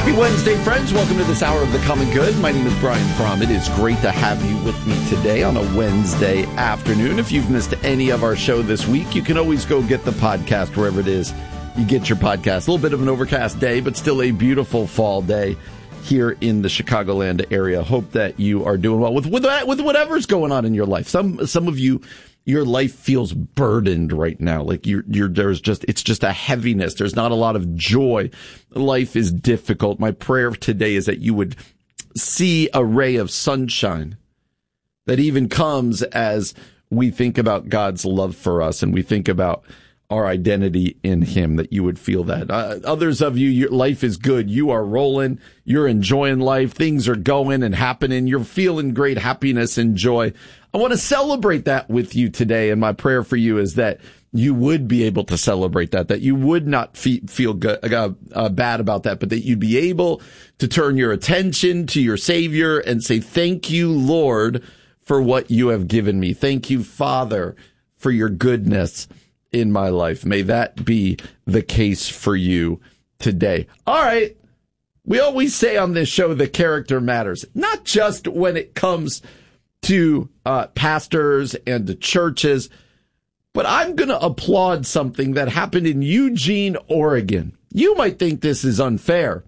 Happy Wednesday, friends. Welcome to this hour of The Common Good. My name is Brian Fromm. It is great to have you with me today on a Wednesday afternoon. If you've missed any of our show this week, you can always go get the podcast wherever it is you get your podcast. A little bit of an overcast day, but still a beautiful fall day here in the Chicagoland area. Hope that you are doing well with whatever's going on in your life. Some of you, your life feels burdened right now. Like it's just a heaviness. There's not a lot of joy. Life is difficult. My prayer today is that you would see a ray of sunshine that even comes as we think about God's love for us and we think about our identity in Him, that you would feel that. Others of you, your life is good. You are rolling. You're enjoying life. Things are going and happening. You're feeling great happiness and joy. I want to celebrate that with you today. And my prayer for you is that you would be able to celebrate that you would not feel good, bad about that, but that you'd be able to turn your attention to your Savior and say, thank you, Lord, for what you have given me. Thank you, Father, for your goodness in my life. May that be the case for you today. All right. We always say on this show that character matters, not just when it comes to pastors and to churches, but I'm going to applaud something that happened in Eugene, Oregon. You might think this is unfair,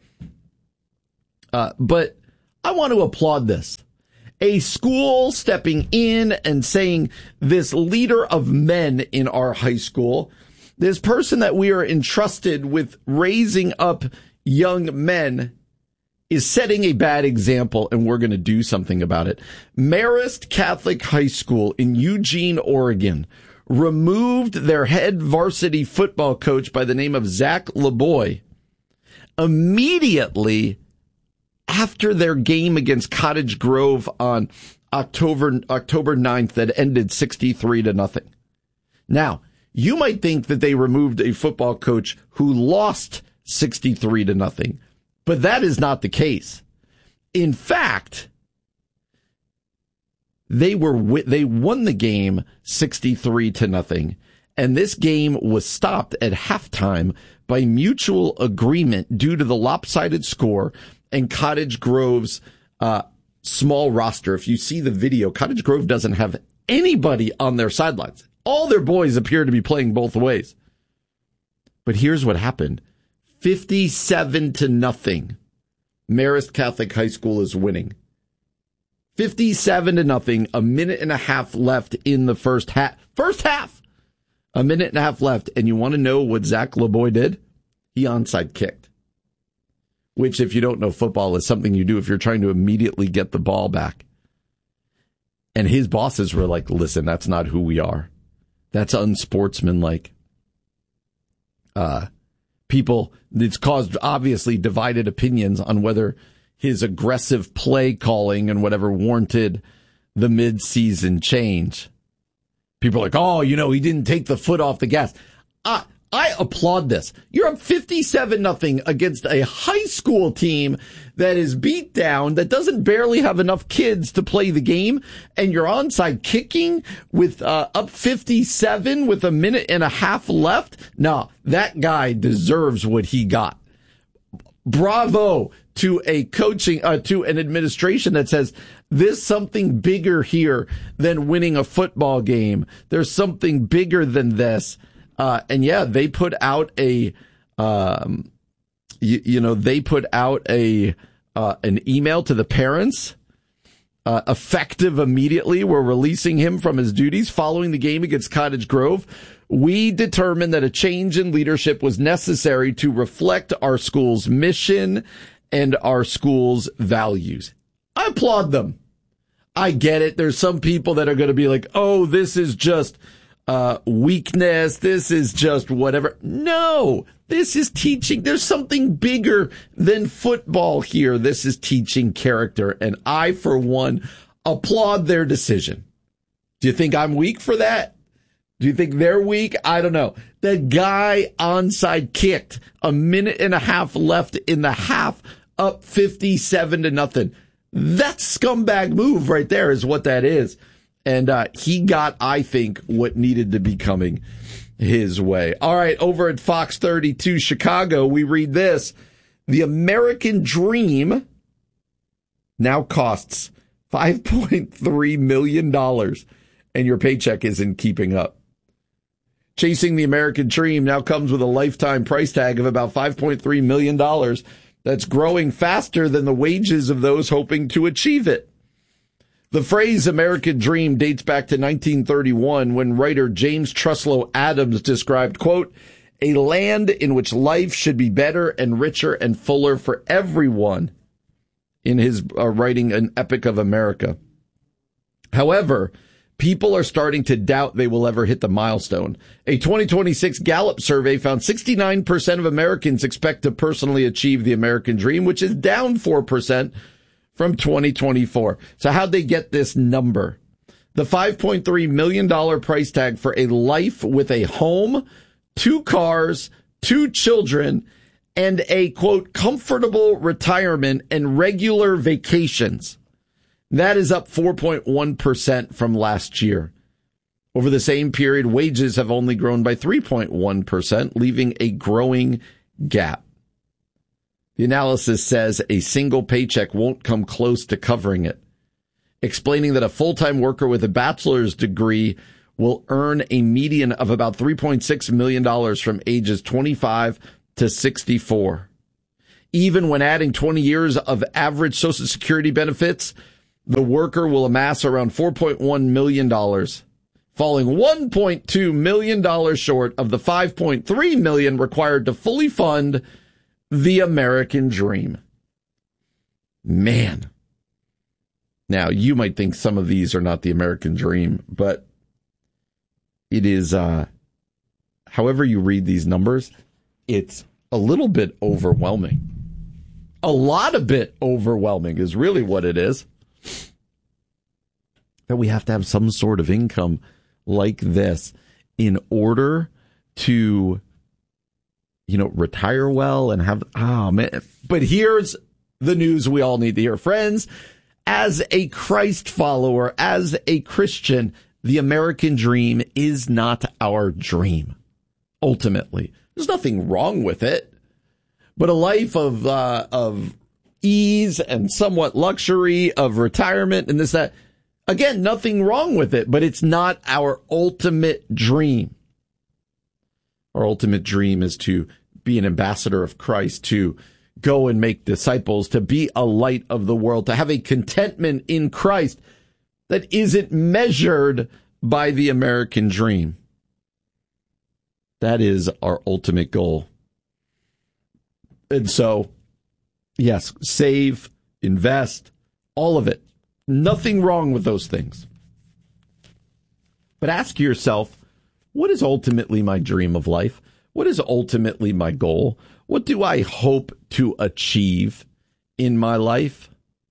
but I want to applaud this. A school stepping in and saying, this leader of men in our high school, this person that we are entrusted with raising up young men, is setting a bad example, and we're going to do something about it. Marist Catholic High School in Eugene, Oregon, removed their head varsity football coach by the name of Zach LeBoy immediately after their game against Cottage Grove on October 9th that ended 63-0. Now, you might think that they removed a football coach who lost 63-0, but that is not the case. In fact, they won the game 63-0, and this game was stopped at halftime by mutual agreement due to the lopsided score and Cottage Grove's small roster. If you see the video, Cottage Grove doesn't have anybody on their sidelines. All their boys appear to be playing both ways. But here's what happened. 57-0. Marist Catholic High School is winning. 57-0. A minute and a half left in the first half. First half! A minute and a half left. And you want to know what Zach LeBoy did? He onside kicked. Which, if you don't know football, is something you do if you're trying to immediately get the ball back. And his bosses were like, listen, that's not who we are. That's unsportsmanlike. It's caused, obviously, divided opinions on whether his aggressive play calling and whatever warranted the mid-season change. People are like, oh, he didn't take the foot off the gas. I applaud this. You're up 57-0 against a high school team that is beat down, that doesn't barely have enough kids to play the game, and you're onside kicking with up 57 with a minute and a half left. No, that guy deserves what he got. Bravo to a to an administration that says there's something bigger here than winning a football game. There's something bigger than this. And yeah, they put out an email to the parents, effective immediately. We're releasing him from his duties following the game against Cottage Grove. We determined that a change in leadership was necessary to reflect our school's mission and our school's values. I applaud them. I get it. There's some people that are going to be like, oh, this is just weakness. This is just whatever. No, this is teaching. There's something bigger than football here. This is teaching character. And I, for one, applaud their decision. Do you think I'm weak for that? Do you think they're weak? I don't know. The guy onside kicked, a minute and a half left in the half, up 57-0. That scumbag move right there is what that is. And he got, I think, what needed to be coming his way. All right, over at Fox 32 Chicago, we read this. The American dream now costs $5.3 million, and your paycheck isn't keeping up. Chasing the American dream now comes with a lifetime price tag of about $5.3 million. That's growing faster than the wages of those hoping to achieve it. The phrase American dream dates back to 1931 when writer James Truslow Adams described, quote, a land in which life should be better and richer and fuller for everyone in his writing An Epic of America. However, people are starting to doubt they will ever hit the milestone. A 2026 Gallup survey found 69% of Americans expect to personally achieve the American dream, which is down 4% from 2024. So how'd they get this number? The $5.3 million price tag for a life with a home, 2 cars, 2 children, and a, quote, comfortable retirement and regular vacations. That is up 4.1% from last year. Over the same period, wages have only grown by 3.1%, leaving a growing gap. The analysis says a single paycheck won't come close to covering it, explaining that a full-time worker with a bachelor's degree will earn a median of about $3.6 million from ages 25 to 64. Even when adding 20 years of average Social Security benefits, the worker will amass around $4.1 million, falling $1.2 million short of the $5.3 million required to fully fund the American dream. Man. Now, you might think some of these are not the American dream, but it is, however you read these numbers, it's a little bit overwhelming. A lot of bit overwhelming is really what it is. That we have to have some sort of income like this in order to, retire well and have, man. But here's the news we all need to hear. Friends, as a Christ follower, as a Christian, the American dream is not our dream. Ultimately, there's nothing wrong with it, but a life of ease and somewhat luxury, of retirement and this, that, again, nothing wrong with it, but it's not our ultimate dream. Our ultimate dream is to be an ambassador of Christ, to go and make disciples, to be a light of the world, to have a contentment in Christ that isn't measured by the American dream. That is our ultimate goal. And so, yes, save, invest, all of it. Nothing wrong with those things. But ask yourself, what is ultimately my dream of life? What is ultimately my goal? What do I hope to achieve in my life?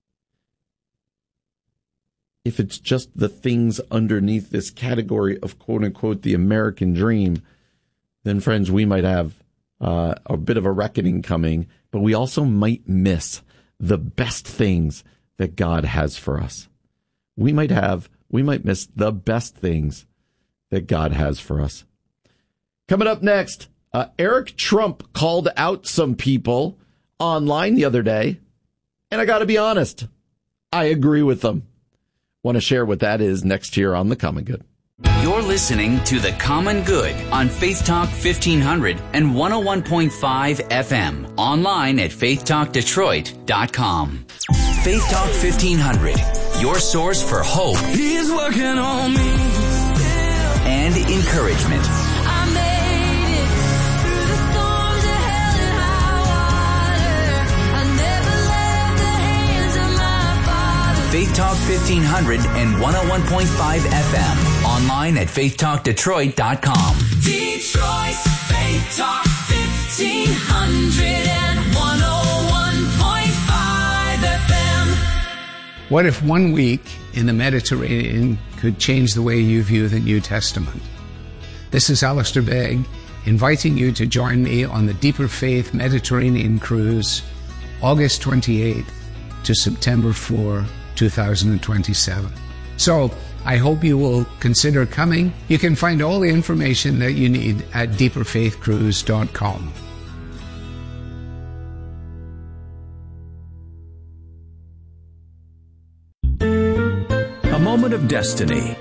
If it's just the things underneath this category of quote unquote the American dream, then friends, we might have a bit of a reckoning coming, but we also might miss the best things that God has for us. We might miss the best things that God has for us. Coming up next, Eric Trump called out some people online the other day, and I got to be honest, I agree with them. Want to share what that is next here on The Common Good. You're listening to The Common Good on Faith Talk 1500 and 101.5 FM. Online at faithtalkdetroit.com. Faith Talk 1500, your source for hope. He's working on me. And encouragement. I made it through the storms of hell and high water. I never left the hands of my Father. Faith Talk 1500 and 101.5 FM. Online at faithtalkdetroit.com. Detroit's Faith Talk 1500 and 101.5 FM. What if 1 week in the Mediterranean could change the way you view the New Testament? This is Alistair Begg, inviting you to join me on the Deeper Faith Mediterranean Cruise, August 28th to September 4, 2027. So, I hope you will consider coming. You can find all the information that you need at deeperfaithcruise.com. moment of destiny.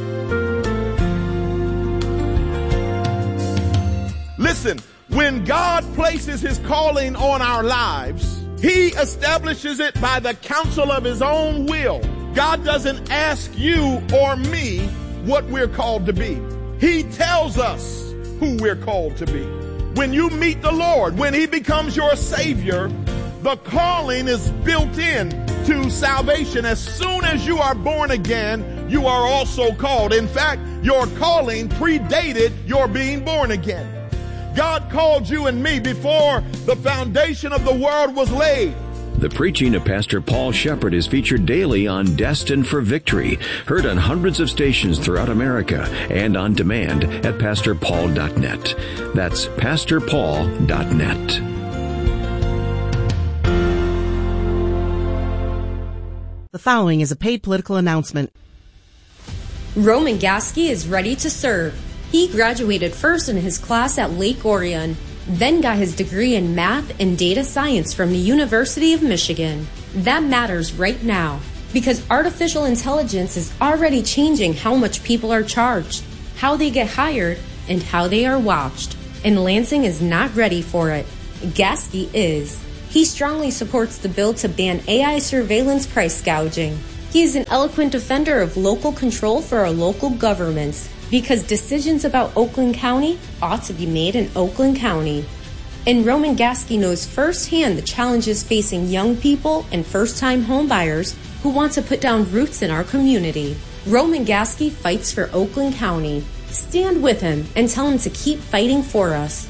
Listen, when God places his calling on our lives, he establishes it by the counsel of his own will. God doesn't ask you or me what we're called to be. He tells us who we're called to be. When you meet the Lord, when he becomes your Savior, the calling is built in to salvation. As soon as you are born again, you are also called. In fact, your calling predated your being born again. God called you and me before the foundation of the world was laid. The preaching of Pastor Paul Shepherd is featured daily on Destined for Victory, heard on hundreds of stations throughout America and on demand at PastorPaul.net. That's PastorPaul.net. The following is a paid political announcement. Roman Gaske is ready to serve. He graduated first in his class at Lake Orion, then got his degree in math and data science from the University of Michigan. That matters right now because artificial intelligence is already changing how much people are charged, how they get hired, and how they are watched. And Lansing is not ready for it. Gaske is. He strongly supports the bill to ban AI surveillance price gouging. He is an eloquent defender of local control for our local governments because decisions about Oakland County ought to be made in Oakland County. And Roman Gaske knows firsthand the challenges facing young people and first-time homebuyers who want to put down roots in our community. Roman Gaske fights for Oakland County. Stand with him and tell him to keep fighting for us.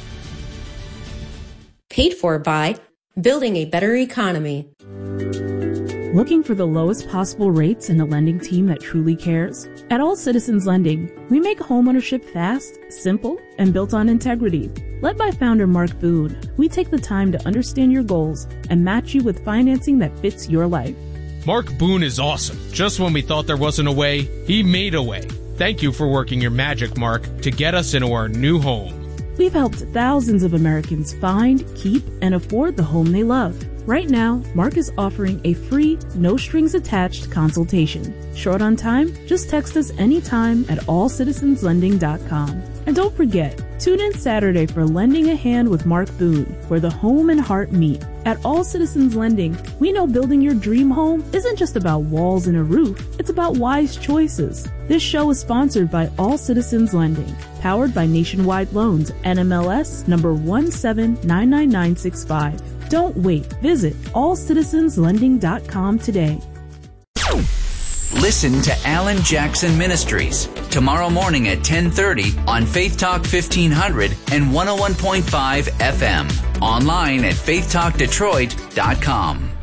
Paid for by Building a Better Economy. Looking for the lowest possible rates and a lending team that truly cares? At All Citizens Lending, we make homeownership fast, simple, and built on integrity. Led by founder Mark Boone, we take the time to understand your goals and match you with financing that fits your life. Mark Boone is awesome. Just when we thought there wasn't a way, he made a way. Thank you for working your magic, Mark, to get us into our new home. We've helped thousands of Americans find, keep, and afford the home they love. Right now, Mark is offering a free, no-strings-attached consultation. Short on time? Just text us anytime at allcitizenslending.com. And don't forget, tune in Saturday for Lending a Hand with Mark Boone, where the home and heart meet. At All Citizens Lending, we know building your dream home isn't just about walls and a roof, it's about wise choices. This show is sponsored by All Citizens Lending, powered by Nationwide Loans, NMLS number 1799965. Don't wait. Visit allcitizenslending.com today. Listen to Alan Jackson Ministries tomorrow morning at 10:30 on Faith Talk 1500 and 101.5 FM. Online at faithtalkdetroit.com.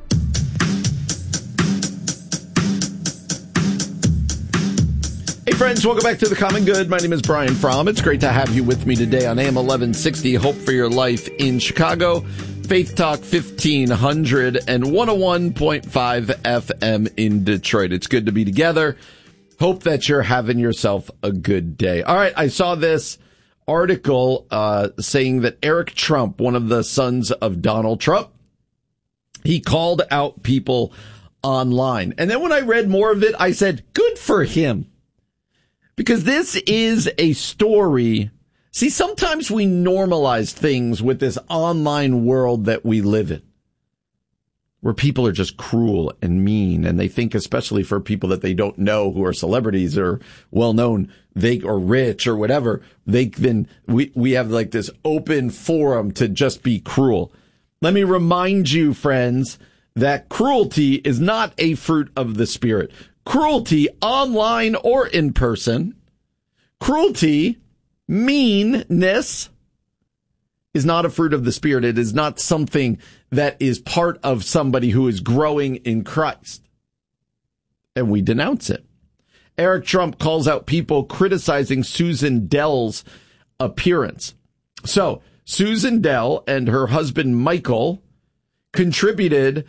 Hey friends, welcome back to The Common Good. My name is Brian Fromm. It's great to have you with me today on AM 1160, Hope for Your Life in Chicago, Faith Talk 1500 and 101.5 FM in Detroit. It's good to be together. Hope that you're having yourself a good day. All right, I saw this article saying that Eric Trump, one of the sons of Donald Trump, he called out people online. And then when I read more of it, I said, good for him. Because this is a story. See, sometimes we normalize things with this online world that we live in, where people are just cruel and mean, and they think, especially for people that they don't know who are celebrities or well-known, they or rich or whatever, we have like this open forum to just be cruel. Let me remind you, friends, that cruelty is not a fruit of the Spirit. Cruelty, online or in person, cruelty, meanness, is not a fruit of the Spirit. It is not something that is part of somebody who is growing in Christ. And we denounce it. Eric Trump calls out people criticizing Susan Dell's appearance. So, Susan Dell and her husband Michael contributed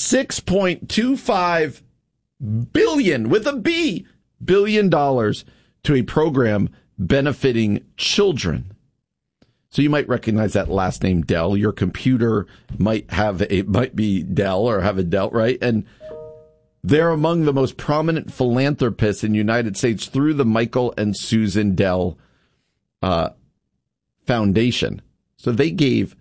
$6.25 billion with a B billion dollars to a program benefiting children. So you might recognize that last name Dell. Your computer might be Dell or have a Dell, right? And They're among the most prominent philanthropists in the United States through the Michael and Susan Dell Foundation. So they gave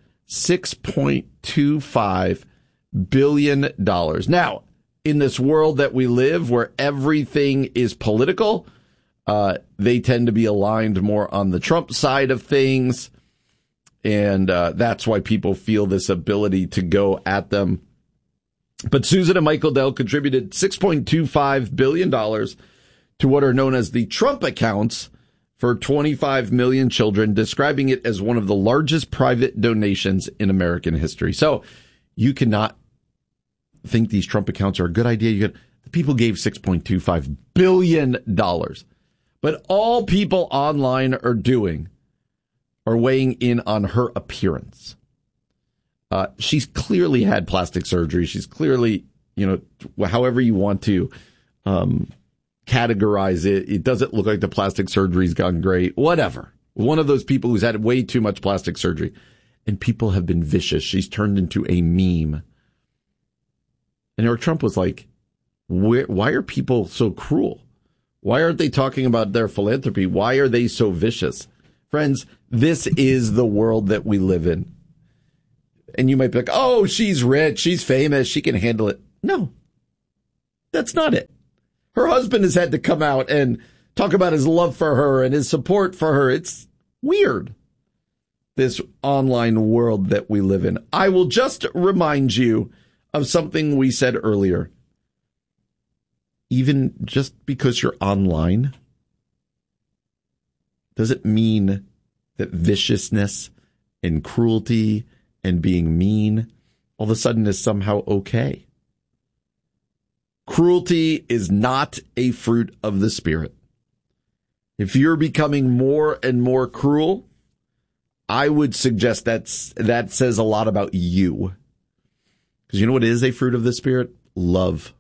$6.25 billion. Now, in this world that we live where everything is political, they tend to be aligned more on the Trump side of things. And that's why people feel this ability to go at them. But Susan and Michael Dell contributed $6.25 billion to what are known as the Trump accounts for 25 million children, describing it as one of the largest private donations in American history. So you cannot think these Trump accounts are a good idea. The people gave $6.25 billion. But all people online are doing are weighing in on her appearance. She's clearly had plastic surgery. She's clearly, however you want to categorize it, it doesn't look like the plastic surgery's gone great. Whatever. One of those people who's had way too much plastic surgery. And people have been vicious. She's turned into a meme. And Eric Trump was like, why are people so cruel? Why aren't they talking about their philanthropy? Why are they so vicious? Friends, this is the world that we live in. And you might be like, oh, she's rich, she's famous, she can handle it. No, that's not it. Her husband has had to come out and talk about his love for her and his support for her. It's weird, this online world that we live in. I will just remind you of something we said earlier. Even just because you're online doesn't mean that viciousness and cruelty and being mean all of a sudden is somehow okay. Cruelty is not a fruit of the Spirit. If you're becoming more and more cruel, I would suggest that says a lot about you. Because you know what is a fruit of the Spirit? Love.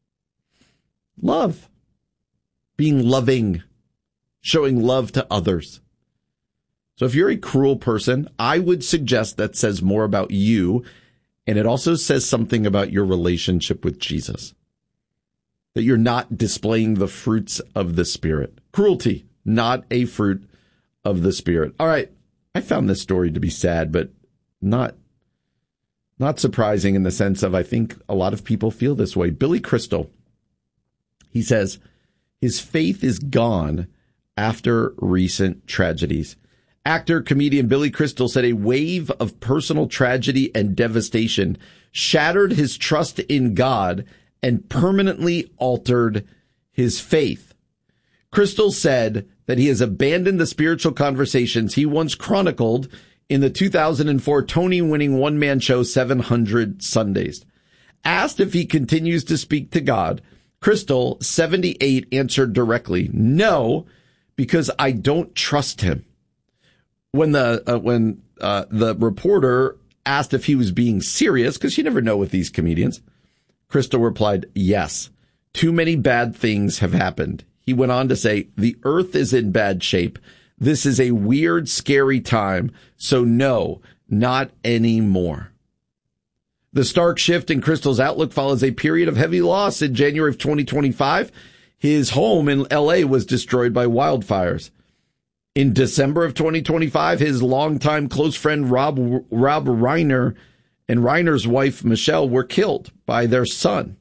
Love. Being loving. Showing love to others. So if you're a cruel person, I would suggest that says more about you, and it also says something about your relationship with Jesus. That you're not displaying the fruits of the Spirit. Cruelty, not a fruit of the Spirit. All right, I found this story to be sad, but not surprising in the sense of I think a lot of people feel this way. Billy Crystal, he says, his faith is gone after recent tragedies. Actor, comedian Billy Crystal said a wave of personal tragedy and devastation shattered his trust in God and permanently altered his faith. Crystal said that he has abandoned the spiritual conversations he once chronicled in the 2004 Tony-winning one-man show 700 Sundays. Asked if he continues to speak to God, Crystal, 78, answered directly, no, because I don't trust him. When the reporter asked if he was being serious, because you never know with these comedians, Crystal replied, yes, too many bad things have happened. He went on to say, the earth is in bad shape. This is a weird, scary time. So no, not anymore. The stark shift in Crystal's outlook follows a period of heavy loss. In January of 2025, his home in L.A. was destroyed by wildfires. In December of 2025, his longtime close friend Rob Reiner and Reiner's wife Michelle were killed by their son.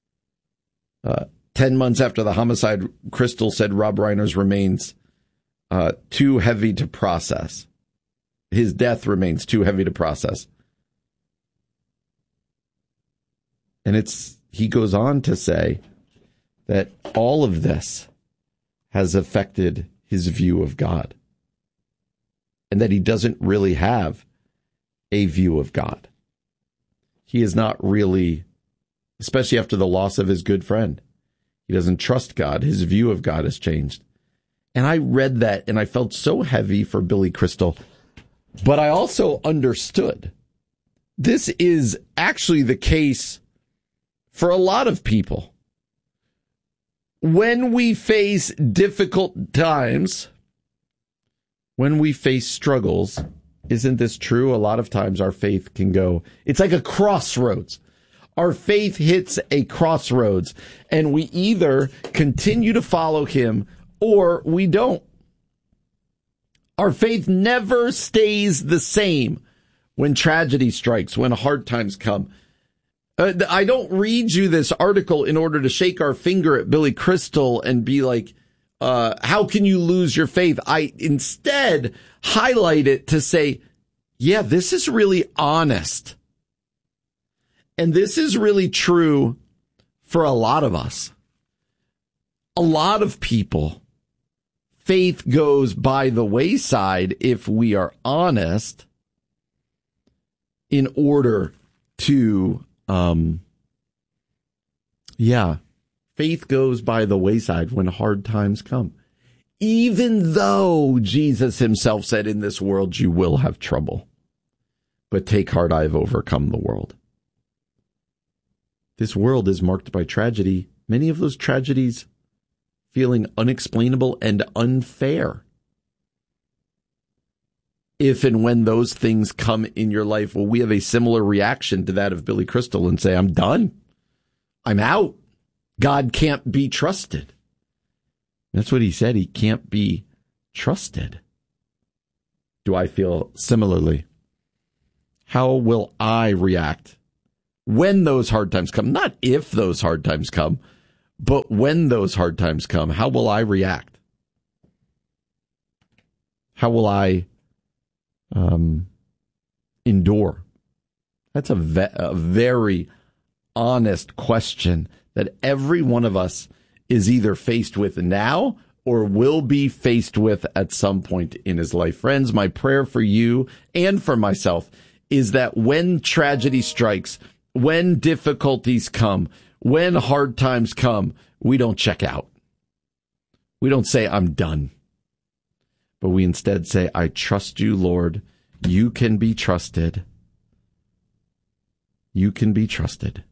10 months after the homicide, Crystal said Rob Reiner's remains too heavy to process. His death remains too heavy to process. And he goes on to say that all of this has affected his view of God, and that he doesn't really have a view of God. He is not really, especially after the loss of his good friend. He doesn't trust God. His view of God has changed. And I read that and I felt so heavy for Billy Crystal, but I also understood this is actually the case for a lot of people. When we face difficult times, when we face struggles, isn't this true? A lot of times our faith can go, it's like a crossroads. Our faith hits a crossroads, and we either continue to follow him or we don't. Our faith never stays the same when tragedy strikes, when hard times come. I don't read you this article in order to shake our finger at Billy Crystal and be like, how can you lose your faith? I instead highlight it to say, yeah, this is really honest. And this is really true for a lot of us. A lot of people, faith goes by the wayside if we are honest in order to, faith goes by the wayside when hard times come. Even though Jesus himself said, in this world you will have trouble, but take heart, I have overcome the world. This world is marked by tragedy, many of those tragedies feeling unexplainable and unfair. If and when those things come in your life, will we have a similar reaction to that of Billy Crystal and say, I'm done. I'm out. God can't be trusted. That's what he said. He can't be trusted. Do I feel similarly? How will I react when those hard times come? Not if those hard times come, but when those hard times come, how will I react? How will I endure? That's a very honest question that every one of us is either faced with now or will be faced with at some point in his life. Friends, my prayer for you and for myself is that when tragedy strikes, when difficulties come, when hard times come, we don't check out. We don't say, I'm done. But we instead say, I trust you, Lord. You can be trusted. You can be trusted.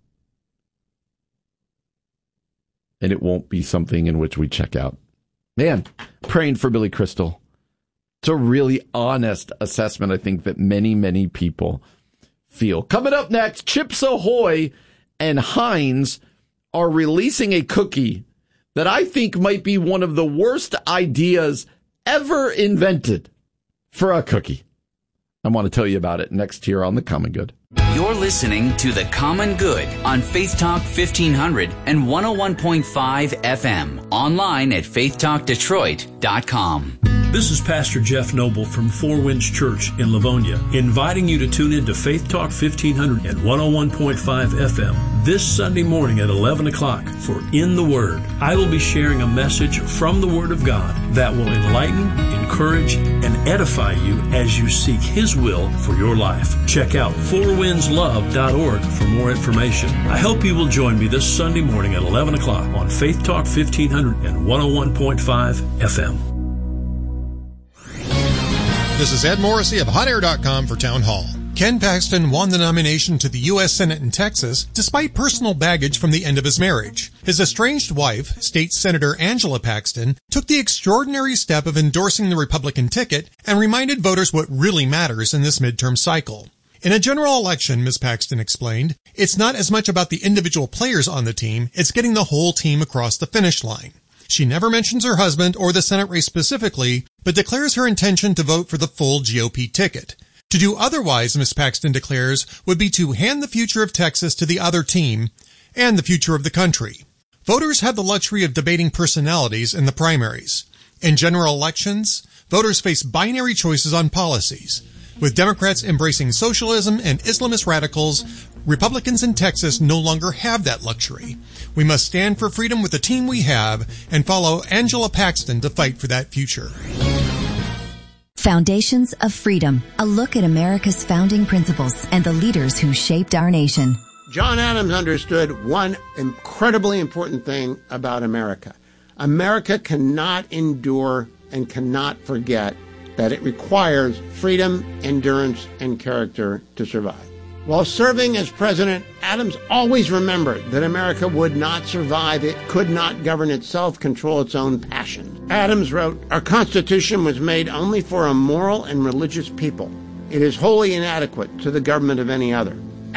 And it won't be something in which we check out. Man, praying for Billy Crystal. It's a really honest assessment, I think, that many, many people feel. Coming up next, Chips Ahoy and Heinz are releasing a cookie that I think might be one of the worst ideas ever invented for a cookie. I want to tell you about it next here on The Common Good. You're listening to The Common Good on Faith Talk 1500 and 101.5 FM. Online at faithtalkdetroit.com. This is Pastor Jeff Noble from Four Winds Church in Livonia, inviting you to tune in to Faith Talk 1500 and 101.5 FM this Sunday morning at 11 o'clock for In the Word. I will be sharing a message from the Word of God that will enlighten, encourage, and edify you as you seek His will for your life. Check out fourwindslove.org for more information. I hope you will join me this Sunday morning at 11 o'clock on Faith Talk 1500 and 101.5 FM. This is Ed Morrissey of HotAir.com for Town Hall. Ken Paxton won the nomination to the U.S. Senate in Texas despite personal baggage from the end of his marriage. His estranged wife, State Senator Angela Paxton, took the extraordinary step of endorsing the Republican ticket and reminded voters what really matters in this midterm cycle. In a general election, Ms. Paxton explained, it's not as much about the individual players on the team, it's getting the whole team across the finish line. She never mentions her husband or the Senate race specifically, but declares her intention to vote for the full GOP ticket. To do otherwise, Ms. Paxton declares, would be to hand the future of Texas to the other team and the future of the country. Voters have the luxury of debating personalities in the primaries. In general elections, voters face binary choices on policies. With Democrats embracing socialism and Islamist radicals, Republicans in Texas no longer have that luxury. We must stand for freedom with the team we have and follow Angela Paxton to fight for that future. Foundations of Freedom, a look at America's founding principles and the leaders who shaped our nation. John Adams understood one incredibly important thing about America. America cannot endure and cannot forget that it requires freedom, endurance, and character to survive. While serving as president, Adams always remembered that America would not survive. It could not govern itself, control its own passions. Adams wrote, "Our Constitution was made only for a moral and religious people. It is wholly inadequate to the government of any other."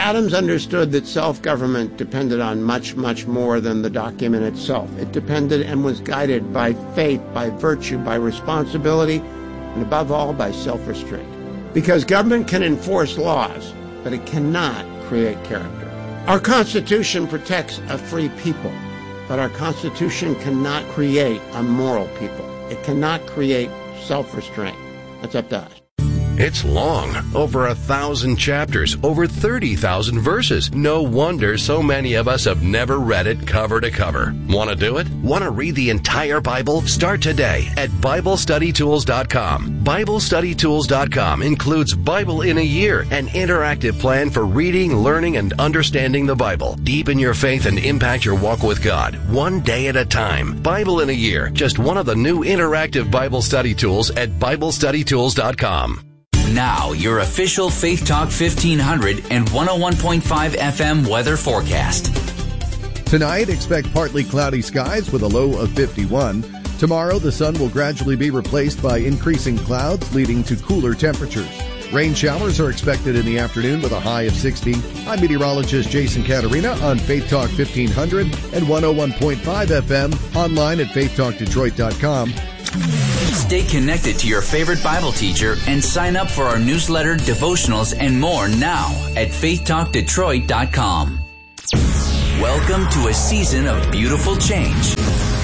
Adams understood that self-government depended on much, much more than the document itself. It depended and was guided by faith, by virtue, by responsibility, and above all, by self-restraint. Because government can enforce laws, but it cannot create character. Our Constitution protects a free people, but our Constitution cannot create a moral people. It cannot create self-restraint. That's up to us. It's long, over 1,000 chapters, over 30,000 verses. No wonder so many of us have never read it cover to cover. Want to do it? Want to read the entire Bible? Start today at BibleStudyTools.com. BibleStudyTools.com includes Bible in a Year, an interactive plan for reading, learning, and understanding the Bible. Deepen your faith and impact your walk with God, one day at a time. Bible in a Year, just one of the new interactive Bible study tools at BibleStudyTools.com. Now, your official Faith Talk 1500 and 101.5 FM weather forecast. Tonight, expect partly cloudy skies with a low of 51. Tomorrow, the sun will gradually be replaced by increasing clouds, leading to cooler temperatures. Rain showers are expected in the afternoon with a high of 60. I'm meteorologist Jason Caterina on Faith Talk 1500 and 101.5 FM, online at faithtalkdetroit.com. Stay connected to your favorite Bible teacher and sign up for our newsletter, devotionals, and more now at faithtalkdetroit.com. Welcome to a season of beautiful change.